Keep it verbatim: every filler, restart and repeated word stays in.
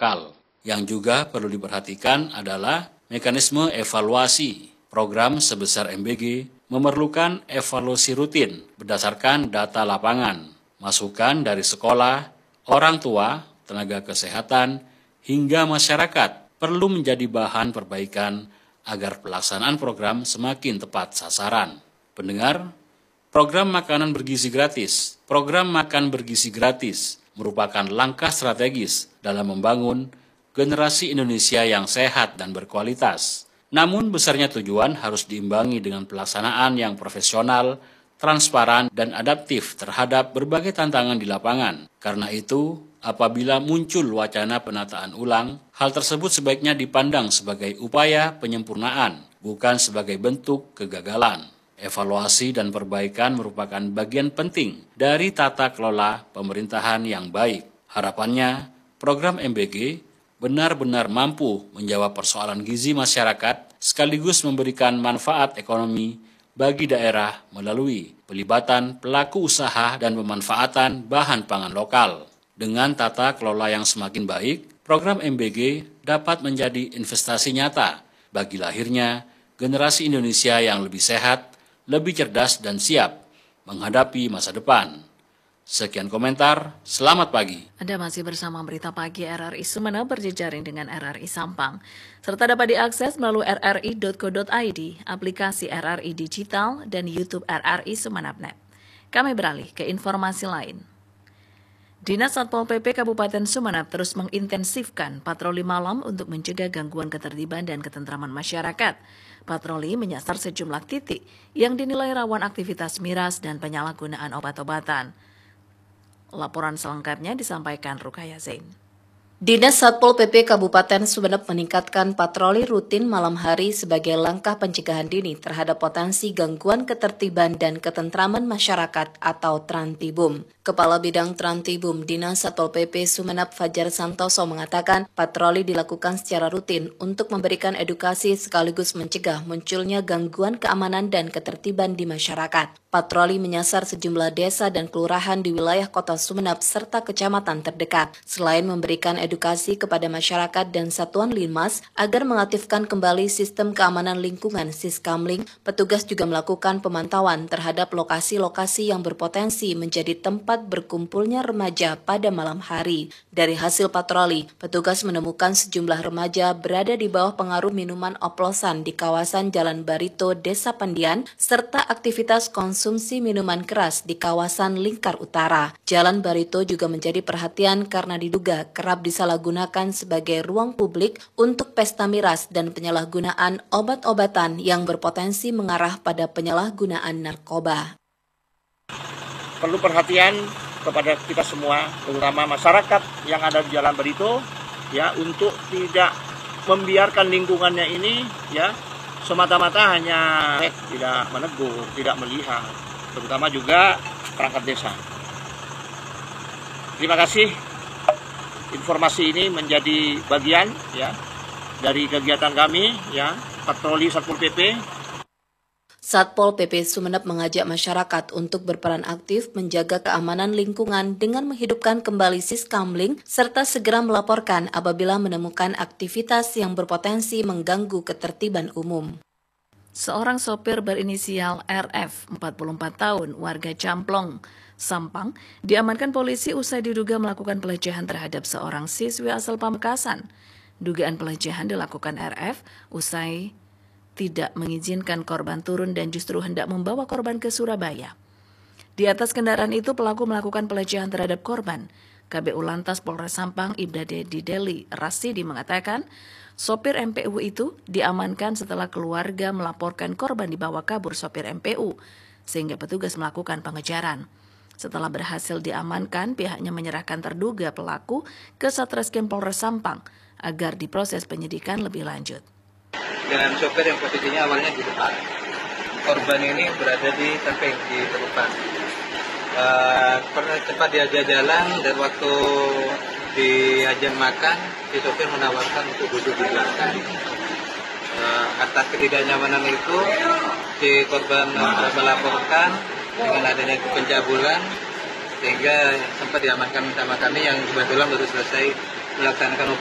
lokal. Yang juga perlu diperhatikan adalah mekanisme evaluasi. Program sebesar M B G memerlukan evaluasi rutin berdasarkan data lapangan, masukan dari sekolah, orang tua, tenaga kesehatan, hingga masyarakat perlu menjadi bahan perbaikan agar pelaksanaan program semakin tepat sasaran. Pendengar, program makanan bergizi gratis, program makan bergizi gratis merupakan langkah strategis dalam membangun generasi Indonesia yang sehat dan berkualitas. Namun besarnya tujuan harus diimbangi dengan pelaksanaan yang profesional, transparan, dan adaptif terhadap berbagai tantangan di lapangan. Karena itu, apabila muncul wacana penataan ulang, hal tersebut sebaiknya dipandang sebagai upaya penyempurnaan, bukan sebagai bentuk kegagalan. Evaluasi dan perbaikan merupakan bagian penting dari tata kelola pemerintahan yang baik. Harapannya, program M B G benar-benar mampu menjawab persoalan gizi masyarakat sekaligus memberikan manfaat ekonomi bagi daerah melalui pelibatan pelaku usaha dan pemanfaatan bahan pangan lokal. Dengan tata kelola yang semakin baik, program M B G dapat menjadi investasi nyata bagi lahirnya generasi Indonesia yang lebih sehat, lebih cerdas dan siap menghadapi masa depan. Sekian komentar, selamat pagi. Anda masih bersama Berita Pagi R R I Sumeneb berjejaring dengan R R I Sampang. Serta dapat diakses melalui r r i dot co dot i d, aplikasi R R I Digital, dan YouTube R R I Sumeneb Net. Kami beralih ke informasi lain. Dinas Satpol P P Kabupaten Sumeneb terus mengintensifkan patroli malam untuk mencegah gangguan ketertiban dan ketentraman masyarakat. Patroli menyasar sejumlah titik yang dinilai rawan aktivitas miras dan penyalahgunaan obat-obatan. Laporan selengkapnya disampaikan Rukaya Zain. Dinas Satpol P P Kabupaten Sumeneb meningkatkan patroli rutin malam hari sebagai langkah pencegahan dini terhadap potensi gangguan ketertiban dan ketentraman masyarakat atau Trantibum. Kepala Bidang Trantibum Dinas Satpol P P Sumeneb Fajar Santoso mengatakan patroli dilakukan secara rutin untuk memberikan edukasi sekaligus mencegah munculnya gangguan keamanan dan ketertiban di masyarakat. Patroli menyasar sejumlah desa dan kelurahan di wilayah kota Sumeneb serta kecamatan terdekat. Selain memberikan edukasi kepada masyarakat dan satuan Linmas agar mengaktifkan kembali sistem keamanan lingkungan Siskamling, petugas juga melakukan pemantauan terhadap lokasi-lokasi yang berpotensi menjadi tempat berkumpulnya remaja pada malam hari. Dari hasil patroli, petugas menemukan sejumlah remaja berada di bawah pengaruh minuman oplosan di kawasan Jalan Barito, Desa Pandian, serta aktivitas konsumsi minuman keras di kawasan Lingkar Utara. Jalan Barito juga menjadi perhatian karena diduga kerap disalahgunakan sebagai ruang publik untuk pesta miras dan penyalahgunaan obat-obatan yang berpotensi mengarah pada penyalahgunaan narkoba. Perlu perhatian kepada kita semua, terutama masyarakat yang ada di Jalan Barito, ya, untuk tidak membiarkan lingkungannya ini, ya, semata-mata hanya tidak menegur, tidak melihat, terutama juga perangkat desa. Terima kasih. Informasi ini menjadi bagian, ya, dari kegiatan kami, ya, patroli Satpol P P. Satpol P P Sumeneb mengajak masyarakat untuk berperan aktif menjaga keamanan lingkungan dengan menghidupkan kembali Siskamling serta segera melaporkan apabila menemukan aktivitas yang berpotensi mengganggu ketertiban umum. Seorang sopir berinisial R F, empat puluh empat tahun, warga Camplong, Sampang, diamankan polisi usai diduga melakukan pelecehan terhadap seorang siswi asal Pamekasan. Dugaan pelecehan dilakukan R F usai tidak mengizinkan korban turun dan justru hendak membawa korban ke Surabaya. Di atas kendaraan itu pelaku melakukan pelecehan terhadap korban. K B U Lantas Polres Sampang Ibda Dedi Deli Rasidi mengatakan, sopir M P U itu diamankan setelah keluarga melaporkan korban dibawa kabur sopir M P U, sehingga petugas melakukan pengejaran. Setelah berhasil diamankan, pihaknya menyerahkan terduga pelaku ke Satreskrim Polres Sampang agar diproses penyidikan lebih lanjut. Dengan sopir yang posisinya awalnya di depan, korban ini berada di samping, di depan. Uh, pernah cepat diajak jalan dan waktu diajak makan, si sopir menawarkan untuk duduk di belakang. Uh, atas ketidaknyamanan itu, si korban uh, melaporkan dengan adanya pencabulan, sehingga sempat diamankan bersama kami yang kebetulan baru selesai melaksanakan